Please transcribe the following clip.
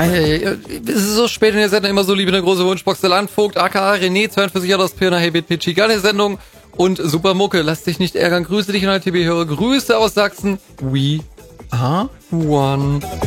Ey, es ist so spät in der Sendung, immer so liebe, eine große Wunschbox. Der Landvogt, aka René, 42 Jahre aus Pirna, hey, Pitchi, geile Sendung und super Mucke. Lass dich nicht ärgern. Grüße dich an der TB-Hörer. Grüße aus Sachsen. We are one.